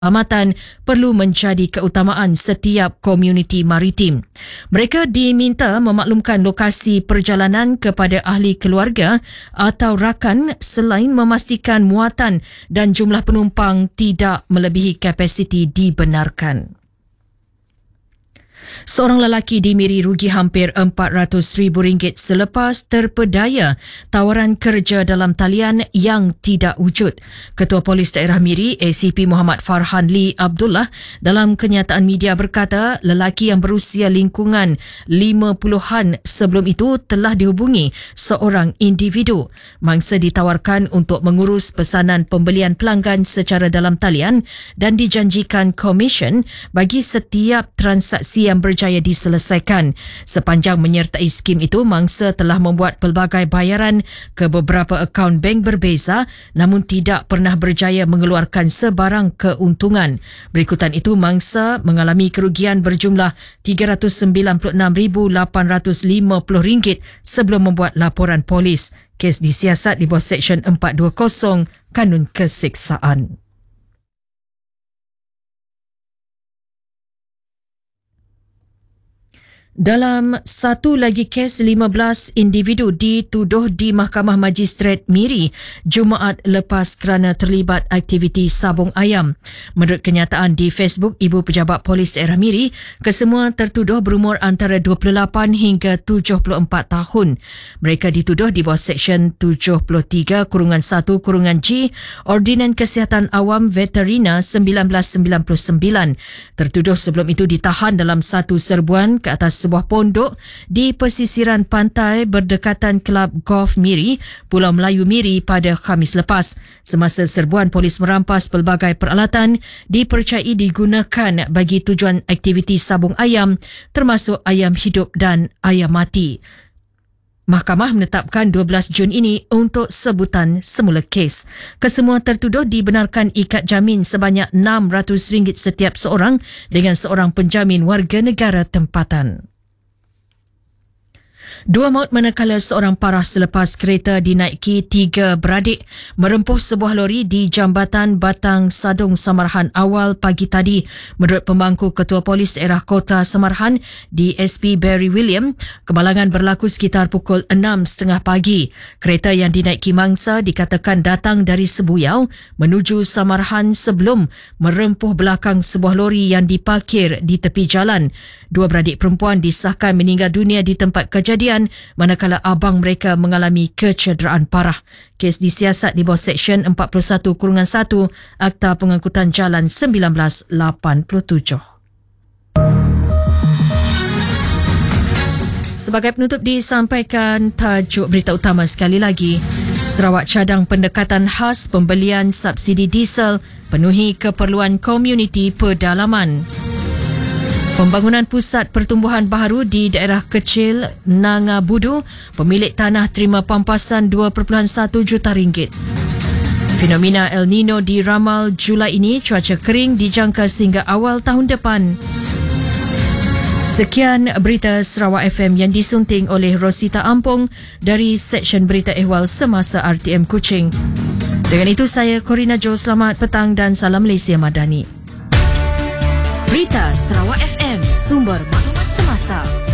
keselamatan perlu menjadi keutamaan setiap komuniti maritim. Mereka diminta memaklumkan lokasi perjalanan kepada ahli keluarga atau rakan selain memastikan muatan dan jumlah penumpang tidak melebihi kapasiti dibenarkan. Seorang lelaki di Miri rugi hampir RM400,000 selepas terpedaya tawaran kerja dalam talian yang tidak wujud. Ketua Polis Daerah Miri, ACP Muhammad Farhan Lee Abdullah, dalam kenyataan media berkata lelaki yang berusia lingkungan 50-an sebelum itu telah dihubungi seorang individu. Mangsa ditawarkan untuk mengurus pesanan pembelian pelanggan secara dalam talian dan dijanjikan komisen bagi setiap transaksi yang berjaya diselesaikan. Sepanjang menyertai skim itu, mangsa telah membuat pelbagai bayaran ke beberapa akaun bank berbeza namun tidak pernah berjaya mengeluarkan sebarang keuntungan. Berikutan itu, mangsa mengalami kerugian berjumlah RM396,850 sebelum membuat laporan polis. Kes disiasat di bawah Seksyen 420 Kanun Keseksaan. Dalam satu lagi kes, 15 individu dituduh di Mahkamah Magistrat Miri Jumaat lepas kerana terlibat aktiviti sabung ayam. Menurut kenyataan di Facebook Ibu Pejabat Polis Daerah Miri, kesemua tertuduh berumur antara 28 hingga 74 tahun. Mereka dituduh di bawah Seksyen 73-1-G Ordinan Kesihatan Awam Veterina 1999. Tertuduh sebelum itu ditahan dalam satu serbuan ke atas sebuah pondok di pesisiran pantai berdekatan Kelab Golf Miri, Pulau Melayu Miri pada Khamis lepas. Semasa serbuan, polis merampas pelbagai peralatan dipercayai digunakan bagi tujuan aktiviti sabung ayam, termasuk ayam hidup dan ayam mati. Mahkamah menetapkan 12 Jun ini untuk sebutan semula kes. Kesemua tertuduh dibenarkan ikat jamin sebanyak RM600 setiap seorang dengan seorang penjamin warga negara tempatan. Dua maut manakala seorang parah selepas kereta dinaiki tiga beradik merempuh sebuah lori di Jambatan Batang Sadong Samarhan awal pagi tadi. Menurut pembangku Ketua Polis Daerah Kota Samarhan, DSP Barry William, kemalangan berlaku sekitar pukul 6.30 pagi. Kereta yang dinaiki mangsa dikatakan datang dari Sebuyau menuju Samarhan sebelum merempuh belakang sebuah lori yang diparkir di tepi jalan. Dua beradik perempuan disahkan meninggal dunia di tempat kejadian, manakala abang mereka mengalami kecederaan parah. Kes disiasat di bawah Seksyen 41-1 Akta Pengangkutan Jalan 1987. Sebagai penutup disampaikan tajuk berita utama sekali lagi. Sarawak cadang pendekatan khas pembelian subsidi diesel penuhi keperluan komuniti pedalaman. Pembangunan pusat pertumbuhan baharu di daerah kecil Nangabudu, pemilik tanah terima pampasan RM2.1 juta. Fenomena El Nino diramal Julai ini, cuaca kering dijangka sehingga awal tahun depan. Sekian berita Sarawak FM yang disunting oleh Rosita Ampong dari Seksyen Berita Ehwal Semasa RTM Kuching. Dengan itu saya Corina Jo, selamat petang dan salam Malaysia Madani. Berita Sarawak FM, sumber maklumat semasa.